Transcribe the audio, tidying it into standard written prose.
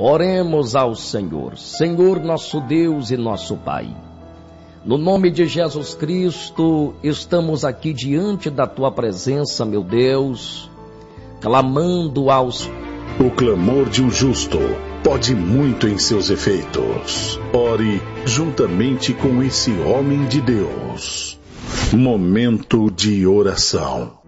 Oremos ao Senhor. Senhor, nosso Deus e nosso Pai, no nome de Jesus Cristo, estamos aqui diante da Tua presença, meu Deus, clamando aos... O clamor de um justo pode muito em seus efeitos. Ore juntamente com esse homem de Deus. Momento de oração.